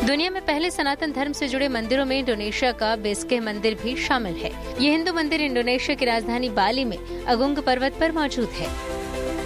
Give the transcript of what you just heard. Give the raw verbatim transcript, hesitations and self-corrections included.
दुनिया में पहले सनातन धर्म से जुड़े मंदिरों में इंडोनेशिया का बेस्केह मंदिर भी शामिल है। ये हिंदू मंदिर इंडोनेशिया की राजधानी बाली में अगुंग पर्वत पर मौजूद है।